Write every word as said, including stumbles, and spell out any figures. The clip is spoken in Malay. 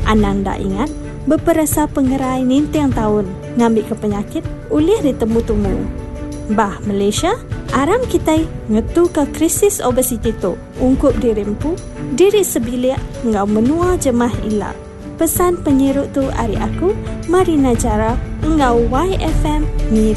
Ananda ingat, beperasa pengerai ninteng tahun, ngambil ke penyakit, ulih ditemu-temu. Bah Malaysia, aram kita ngetu ke krisis obesiti tu, ungkup dirimpu, diri sebilik ngau menua jemah ilak. Pesan penyeruk tu ari aku, Marina Jara, ngau Y F M,